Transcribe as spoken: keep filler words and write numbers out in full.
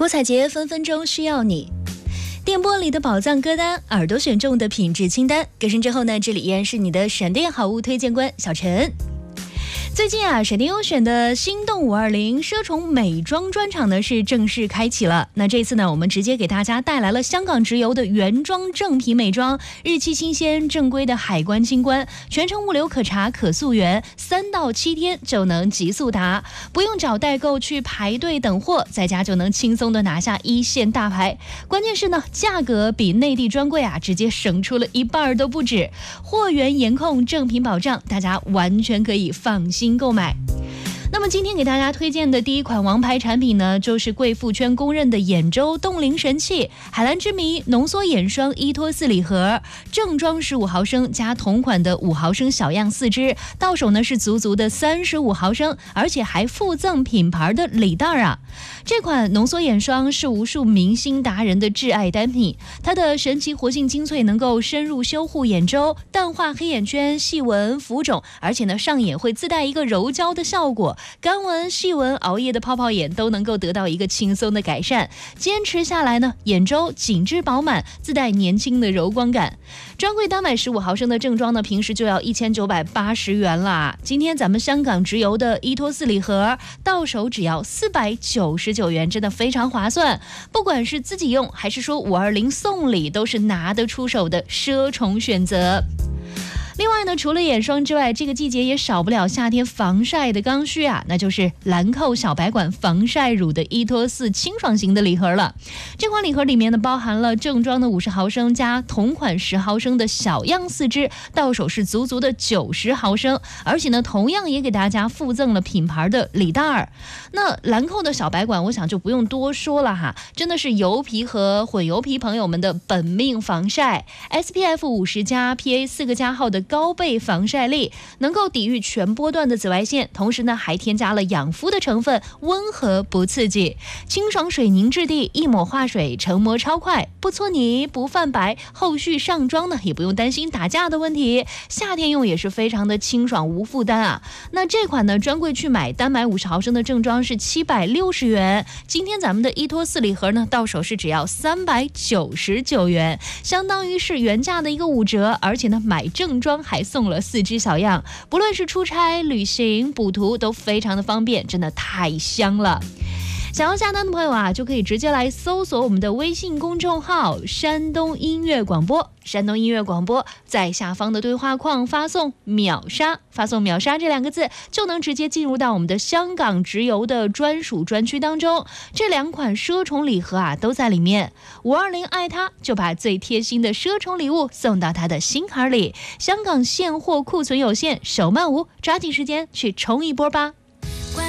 郭采洁分分钟需要你，电波里的宝藏歌单，耳朵选中的品质清单。歌声之后呢，这里依然是你的闪电好物推荐官小陈。最近啊，闪电优选的心动五二零奢宠美妆专场呢是正式开启了。那这次呢，我们直接给大家带来了香港直邮的原装正品美妆，日期新鲜，正规的海关清关，全程物流可查可溯源，三到七天就能急速达，不用找代购去排队等货，在家就能轻松的拿下一线大牌。关键是呢，价格比内地专柜啊直接省出了一半都不止，货源严控，正品保障，大家完全可以放心购买。那么今天给大家推荐的第一款王牌产品呢，就是贵妇圈公认的眼周冻龄神器海蓝之谜浓缩眼霜依托四礼盒，正装十五毫升加同款的五毫升小样四支，到手呢是足足的三十五毫升，而且还附赠品牌的礼袋啊。这款浓缩眼霜是无数明星达人的挚爱单品，它的神奇活性精粹能够深入修护眼周，淡化黑眼圈、细纹、浮肿，而且呢上眼会自带一个柔焦的效果，干纹、细纹、熬夜的泡泡眼都能够得到一个轻松的改善。坚持下来呢，眼周紧致饱满，自带年轻的柔光感。专柜单买十五毫升的正装呢，平时就要一千九百八十元啦。今天咱们香港直邮的依托四礼盒，到手只要四百九十九元，真的非常划算。不管是自己用，还是说五二零送礼，都是拿得出手的奢宠选择。另外呢，除了眼霜之外，这个季节也少不了夏天防晒的刚需啊，那就是兰蔻小白管防晒乳的依托四清爽型的礼盒了。这款礼盒里面呢，包含了正装的五十毫升加同款十毫升的小样四支，到手是足足的九十毫升，而且呢，同样也给大家附赠了品牌的礼袋。那兰蔻的小白管，我想就不用多说了哈，真的是油皮和混油皮朋友们的本命防晒 ，S P F 五十加 P A 四个加号的高倍防晒力，能够抵御全波段的紫外线，同时呢还添加了养肤的成分，温和不刺激，清爽水凝质地，一抹化水成膜超快，不搓泥不泛白，后续上妆呢也不用担心打架的问题，夏天用也是非常的清爽无负担啊。那这款呢专柜去买，单买五十毫升的正装是七百六十元，今天咱们的依托四礼盒呢到手是只要三百九十九元，相当于是原价的一个五折，而且呢买正装还送了四支小样，不论是出差、旅行、补图都非常的方便，真的太香了。想要下单的朋友啊，就可以直接来搜索我们的微信公众号山东音乐广播，山东音乐广播，在下方的对话框发送秒杀，发送秒杀这两个字，就能直接进入到我们的香港直邮的专属专区当中。这两款奢宠礼盒啊都在里面，五二零爱它，就把最贴心的奢宠礼物送到他的心坎里。香港现货库存有限，手慢无，抓紧时间去冲一波吧。